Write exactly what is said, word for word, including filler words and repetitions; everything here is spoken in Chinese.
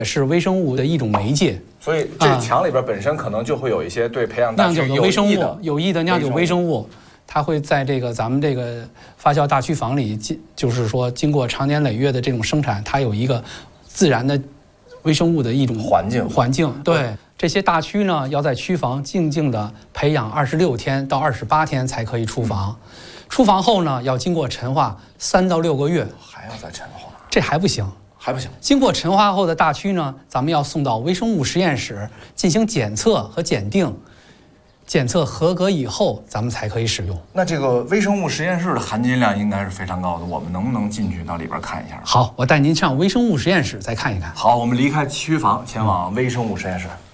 是微生物的一种媒介。 所以这墙里边本身可能就会有一些对培养大酿酒的微生物有益的酿酒微生物。 它会在这个咱们这个发酵大曲房里，就是说经过长年累月的这种生产，它有一个自然的微生物的一种环境环境。对，这些大曲呢，要在曲房静静的培养二十六天到二十八天才可以出房。出房后呢，要经过陈化三到六个月， 还要再陈化， 这还不行。 还不行。 经过陈化后的大曲呢，咱们要送到微生物实验室进行检测和检定。 检测合格以后，咱们才可以使用。 那这个微生物实验室的含金量应该是非常高的，我们能不能进去到里边看一下？ 好，我带您上微生物实验室再看一看。 好，我们离开曲房，前往微生物实验室。嗯